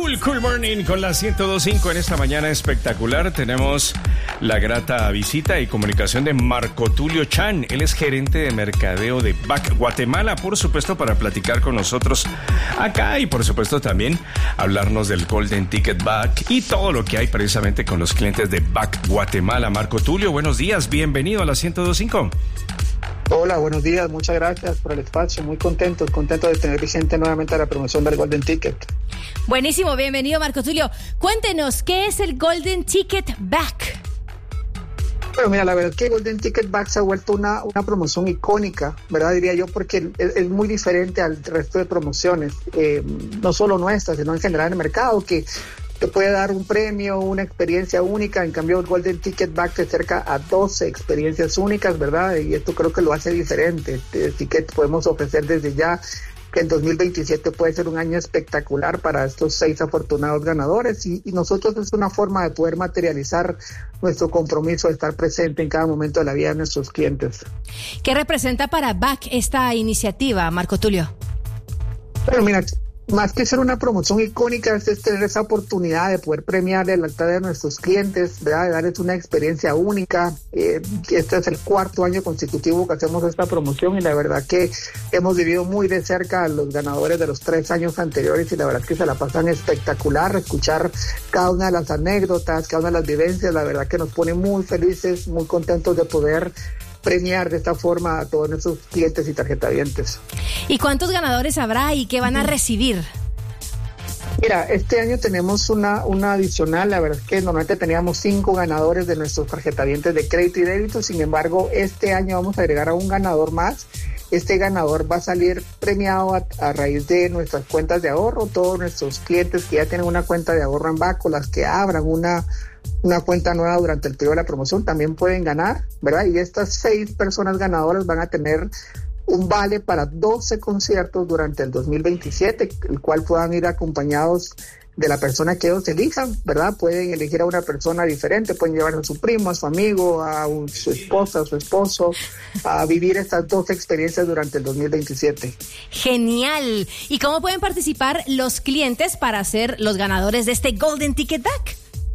Cool Morning con la 102.5 en esta mañana espectacular. Tenemos la grata visita y comunicación de Marco Tulio Chan. Él es gerente de mercadeo de BAC Guatemala, por supuesto, para platicar con nosotros acá y por supuesto también hablarnos del Golden Ticket BAC y todo lo que hay precisamente con los clientes de BAC Guatemala. Marco Tulio, buenos días, bienvenido a la 102.5. Hola, buenos días, muchas gracias por el espacio, muy contento de tener vigente nuevamente la promoción del Golden Ticket. Buenísimo, bienvenido Marco Tulio. Cuéntenos, ¿qué es el Golden Ticket BAC? Bueno, mira, la verdad es que Golden Ticket BAC se ha vuelto una promoción icónica, ¿verdad? Diría yo, porque es muy diferente al resto de promociones, no solo nuestras, sino en general en el mercado, que te puede dar un premio, una experiencia única. En cambio, el Golden Ticket BAC te acerca a 12 experiencias únicas, ¿verdad? Y esto creo que lo hace diferente. Así que podemos ofrecer desde ya que el 2027 puede ser un año espectacular para estos 6 afortunados ganadores y nosotros es una forma de poder materializar nuestro compromiso de estar presente en cada momento de la vida de nuestros clientes. ¿Qué representa para BAC esta iniciativa, Marco Tulio? Bueno, mira, más que ser una promoción icónica, es tener esa oportunidad de poder premiar la lealtad de nuestros clientes, ¿verdad? De darles una experiencia única. Este es el 4º año consecutivo que hacemos esta promoción y la verdad que hemos vivido muy de cerca a los ganadores de los 3 años anteriores y la verdad que se la pasan espectacular. Escuchar cada una de las anécdotas, cada una de las vivencias, la verdad que nos pone muy felices, muy contentos de poder premiar de esta forma a todos nuestros clientes y tarjetavientes. ¿Y cuántos ganadores habrá y qué van a recibir? Mira, este año tenemos una adicional. La verdad es que normalmente teníamos 5 ganadores de nuestros tarjetavientes de crédito y débito. Sin embargo, este año vamos a agregar a un ganador más. Este ganador va a salir premiado a raíz de nuestras cuentas de ahorro. Todos nuestros clientes que ya tienen una cuenta de ahorro en BAC o las que abran una cuenta nueva durante el periodo de la promoción también pueden ganar, ¿verdad? Y estas 6 personas ganadoras van a tener un vale para 12 conciertos durante el 2027, el cual puedan ir acompañados de la persona que ellos elijan, ¿verdad? Pueden elegir a una persona diferente, pueden llevar a su primo, a su amigo, a su esposa, a su esposo, a vivir estas 2 experiencias durante el 2027. ¡Genial! ¿Y cómo pueden participar los clientes para ser los ganadores de este Golden Ticket BAC?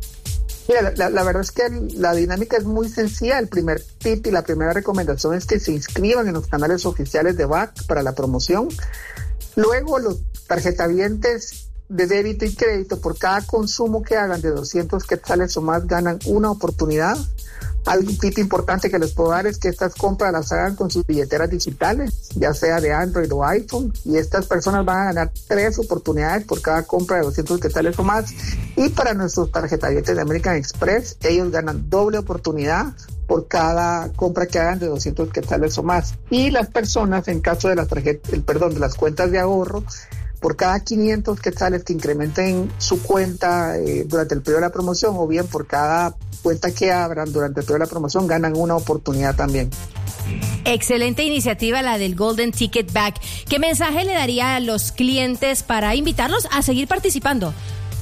Mira, la verdad es que la dinámica es muy sencilla. El primer tip y la primera recomendación es que se inscriban en los canales oficiales de BAC para la promoción. Luego, los tarjetavientes de débito y crédito, por cada consumo que hagan de 200 quetzales o más, ganan una oportunidad. Algo tip importante que les puedo dar es que estas compras las hagan con sus billeteras digitales, ya sea de Android o iPhone, y estas personas van a ganar 3 oportunidades por cada compra de 200 quetzales o más. Y para nuestros tarjetavientes de American Express, ellos ganan doble oportunidad por cada compra que hagan de 200 quetzales o más. Y las personas, en caso de de las cuentas de ahorro, por cada 500 quetzales que incrementen su cuenta durante el periodo de la promoción, o bien por cada cuenta que abran durante el periodo de la promoción, ganan una oportunidad también. Excelente iniciativa la del Golden Ticket BAC. ¿Qué mensaje le daría a los clientes para invitarlos a seguir participando?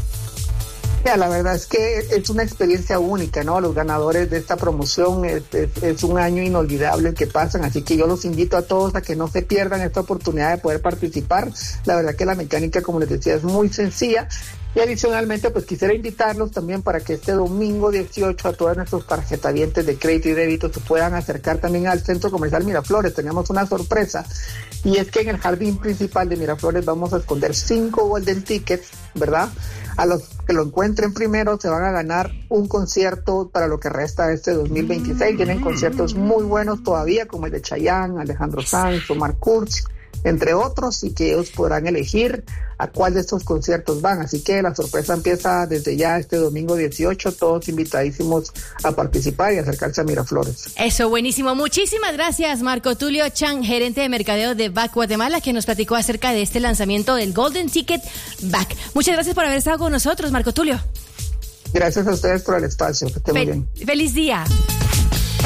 Ya, la verdad es que es una experiencia única, ¿no? Los ganadores de esta promoción es un año inolvidable el que pasan, así que yo los invito a todos a que no se pierdan esta oportunidad de poder participar. La verdad que la mecánica, como les decía, es muy sencilla. Y adicionalmente, pues quisiera invitarlos también para que este domingo 18 a todos nuestros tarjetavientes de crédito y débito se puedan acercar también al Centro Comercial Miraflores. Tenemos una sorpresa y es que en el jardín principal de Miraflores vamos a esconder 5 Golden Tickets, ¿verdad? A los que lo encuentren primero se van a ganar un concierto para lo que resta de este 2026. Tienen conciertos muy buenos todavía, como el de Chayanne, Alejandro Sanz, Omar Kurz, entre otros, y que ellos podrán elegir a cuál de estos conciertos van. Así que la sorpresa empieza desde ya este domingo 18, todos invitadísimos a participar y acercarse a Miraflores. Eso, buenísimo. Muchísimas gracias, Marco Tulio Chan, gerente de mercadeo de BAC Guatemala, que nos platicó acerca de este lanzamiento del Golden Ticket BAC. Muchas gracias por haber estado con nosotros, Marco Tulio. Gracias a ustedes por el espacio. Que estén muy bien. Feliz día.